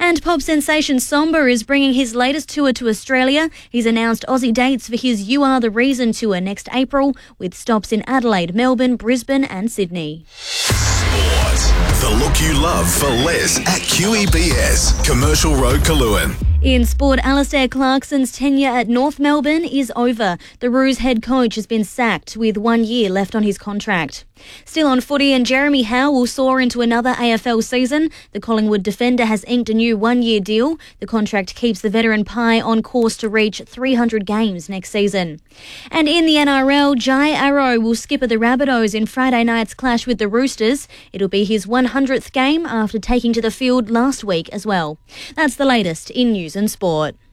And pop sensation Somber is bringing his latest tour to Australia. He's announced Aussie dates for his You Are The Reason tour next April, with stops in Adelaide, Melbourne, Brisbane and Sydney. Sport. The look you love for less at QEBS, Commercial Road, Kaluan. In sport, Alistair Clarkson's tenure at North Melbourne is over. The Roos head coach has been sacked with 1 year left on his contract. Still on footy, and Jeremy Howe will soar into another AFL season. The Collingwood defender has inked a new 1 year deal. The contract keeps the veteran Pie on course to reach 300 games next season. And in the NRL, Jai Arrow will skipper the Rabbitohs in Friday night's clash with the Roosters. It'll be his 100th game after taking to the field last week as well. That's the latest in news and sport.